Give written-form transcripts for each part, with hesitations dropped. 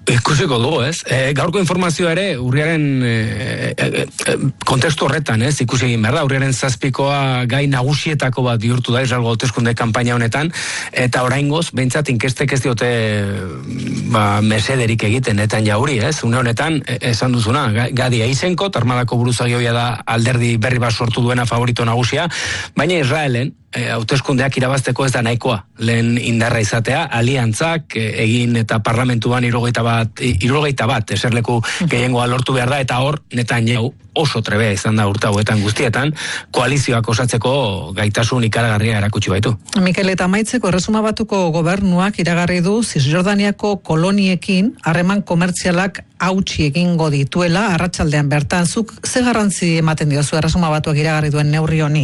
Ikusiko dugu, ez? Gaurko informazioa ere, urriaren kontestu horretan, ez? Ikusi egin behar da, urriaren 7koa gai nagusietako bat bihurtu da, Israelgo hauteskunde kanpaina honetan, eta oraingoz, behintzat inkestek ez diote mesederik egiten, netan jauri, ez? Une honetan, esan duzuna, Gadi Eisenkot, armadako buruzagioia da alderdi berri bat sortu duena favorito nagusia, baina Israelen, hauteskundeak irabazteko ez da nahikoa. Lehen indarra izatea, aliantzak egin eta parlamentuan 71 eserleku gehiengoa lortu behar da, eta hor, Netanyahu oso trebea izan da urte hauetan guztietan, koalizioak osatzeko gaitasun ikaragarria erakutsi baitu. Mikel, eta amaitzeko Erresuma Batuko gobernuak iragarri du Zisjordaniako koloniekin harreman komertzialak hautsi egingo dituela arratsaldean bertan. Zuk ze garrantzi ematen diozu Erresuma Batuak iragarri duen neurri honi?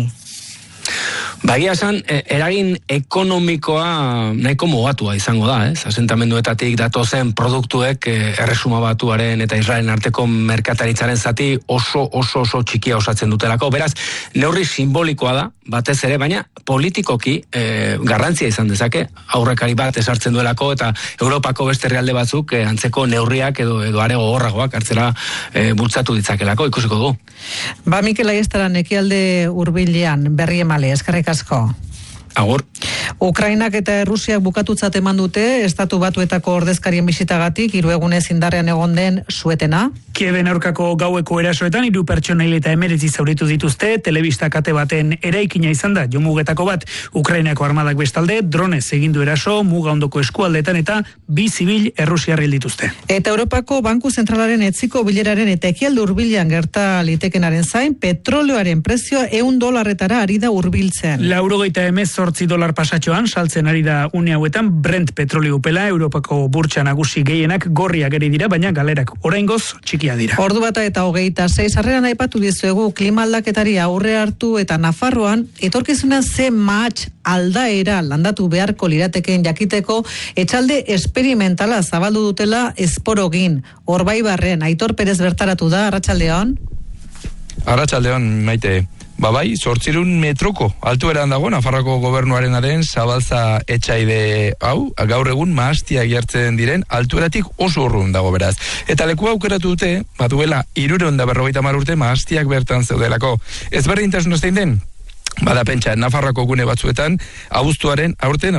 Bagia esan, eragin ekonomikoa nahiko mugatua izango da, ez? Asentamenduetatik datozen produktuek Erresuma Batuaren eta Israelen arteko merkataritzaren zati oso txikia osatzen dutelako. Beraz, neurri simbolikoa da, batez ere, baina politikoki garrantzia izan dezake, aurrekari bat esartzen duelako, eta Europako beste herrialde batzuk antzeko neurriak edo are gogorragoak hartzera bultzatu ditzakelako, ikusiko dugu. Mikel Aiestaran ekialde hurbilean berri emale, eskerrik asko. Agur. Ukrainak eta Rusiak bukatutzat eman dute Estatu Batuetako ordezkarien bisitagatik 3 egunez indarrean egon den suetena. Kieven aurkako gaueko erasoetan 3 pertsona hil eta 19 zauritu dituzte, telebista kate baten eraikina izan da jomugetako bat. Ukrainako armadak bestalde dronez egin du eraso muga ondoko eskualdetan eta 2 zibil errusiar hil dituzte. Eta Europako Banku Zentralaren etziko bileraren eta ekialde hurbilean gerta litekenaren zain, petrolioaren prezioa $100 ari da hurbiltzen. $88 pasatxoan saltzen ari da une hauetan Brent petrolio upela Europako burtsa nagusi gehienak gorriak eri dira, baina galerak oraingoz txikia dira. 1:26 harreran aipatu dizuegu klima aldaketari aurre hartu eta Nafarroan etorkizunean ze mahats aldaera landatu beharko liratekeen jakiteko etxalde esperimentala zabaldu dutela Esporogin. Orbaibarren Aitor Perez bertaratu da, arratsaldeon. Arratsaldeon, Maite. Bai, 800 metroko altueran dago Nafarroko gobernuarenaren Zabalza etxaide hau, gaur egun mahastiak jartzen diren altueratik oso urrun dago beraz. Eta lekua aukeratu dute, duela 350 urte mahastiak bertan zeudelako. Ezberdintasuna zein den? Bada pentsa, Nafarroako gune batzuetan, abuztuaren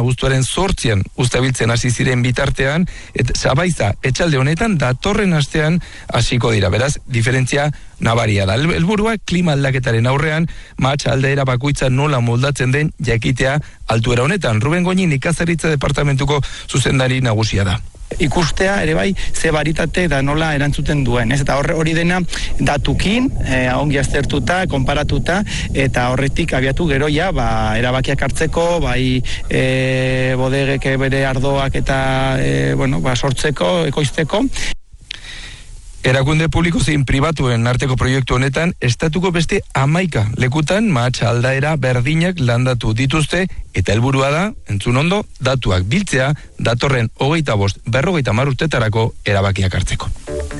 8 uztabiltzen hasi ziren bitartean, Zabaiza etxalde honetan datorren astean hasiko dira. Beraz, diferentzia nabaria da. Helburua klima aldaketaren aurrean, mahats aldaera bakoitza nola moldatzen den jakitea altuera honetan. Ruben Goñi nekazaritza departamentuko zuzendari nagusia da. Ikustea ere bai ze baritate da nola erantzuten duen, ez? Eta hori dena datukin, ongi aztertuta, konparatuta, eta horretik abiatu gero ja, erabakiak hartzeko, bodegek bere ardoak eta sortzeko, ekoizteko. Erakunde publiko zein pribatuen arteko proiektu honetan, estatuko beste 11 lekutan mahats aldaera berdinak landatu dituzte, eta helburua da, entzun ondo, datuak biltzea, datorren 25-50 urtetarako erabakiak hartzeko.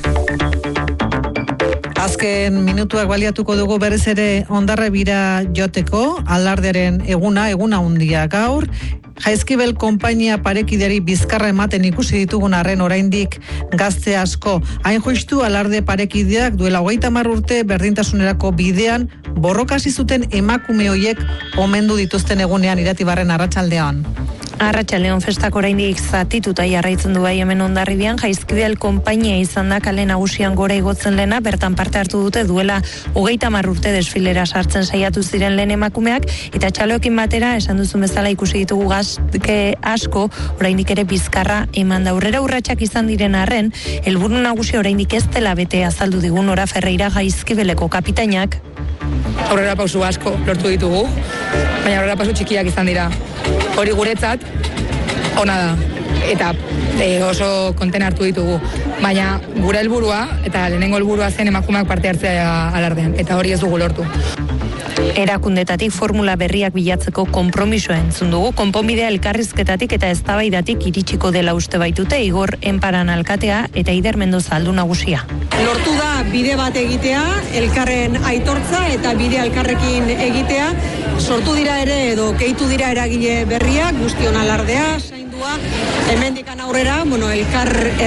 Azken minutuak baliatuko dugu berez ere Hondarribira joteko, alardearen eguna handia gaur. Jaizkibel konpainia parekideari bizkarra ematen ikusi ditugun arren oraindik gazte asko. Hain justu alarde parekideak duela 30 urte berdintasunerako bidean borrokasi zuten emakume hoiek omendu dituzten egunean Iratibarren arratsaldean. Arratsaldeon festak oraindik zatituta jarraitzen du bai hemen Hondarribian. Jaizkibel konpainia izan da kale nagusian gora igotzen lena, bertan parte hartu dute duela 30 urte desfilera sartzen saiatu ziren lehen emakumeak, eta txaloekin batera esan duzun bezala ikusi ditugu gazte asko oraindik ere bizkarra eman da. Aurrera urratsak izan diren arren, helburu nagusia oraindik ez dela bete azaldu digu Nora Ferreira Jaizkibeleko kapitainak. Aurrera pausu asko lortu ditugu, baina aurrera pausu txikiak izan dira. Hori guretzat ona da, eta oso konten hartu ditugu. Baina gure helburua, eta lehenengo helburua zen emakumeak parte hartzea alardean, eta hori ez dugu lortu. Erakundetatik formula berriak bilatzeko konpromisoa entzun dugu. Konponbidea elkarrizketatik eta eztabaidatik iritsiko dela uste baitute Igor Enparan alkatea eta Ider Mendoza aldu nagusia. Lortu da bide bat egitea, elkarren aitortza eta bide elkarrekin egitea. Sortu dira ere edo gehitu dira eragile berriak, guztion alardea, zaindua, hemendik aurrera, elkar